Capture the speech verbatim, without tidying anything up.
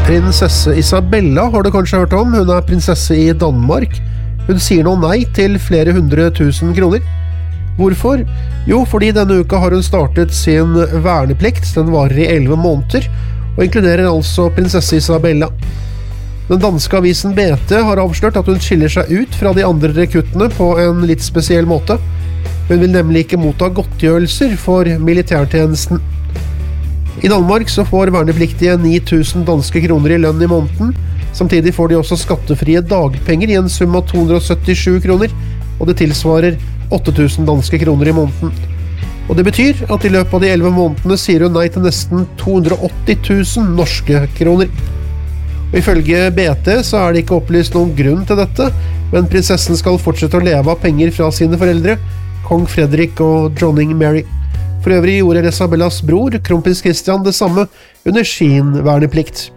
Prinsesse Isabella har du kanskje hørt om. Hun er prinsesse i Danmark. Hun sier nå nei til flere hundre tusen kroner. Hvorfor? Jo, fordi denne uka har hun startet sin verneplikt. Den varer i elleve måneder, og inkluderer altså prinsesse Isabella. Den danske avisen B T har avslørt at hun skiller seg ut fra de andre rekruttene på en litt spesiell måte. Hun vil nemlig ikke motta godtgjørelser for militærtjenesten. I Danmark så får vernepliktige ni tusen danske kroner i lønn i måneden. Samtidig får de også skattefrie dagpenger i en sum av to hundre syttisju kroner, og det tilsvarer åtte tusen danske kroner i måneden. Og det betyr at i løpet av de elleve månedene sier hun nei til nesten to hundre åtti tusen norske kroner. Og ifølge B T så er det ikke opplyst noen grunn til dette, men prinsessen skal fortsette å leve av penger fra sine foreldre, kong Fredrik og dronning Mary. For øvrig gjorde Isabellas bror, kronprins Christian, det samme under sin verneplikt.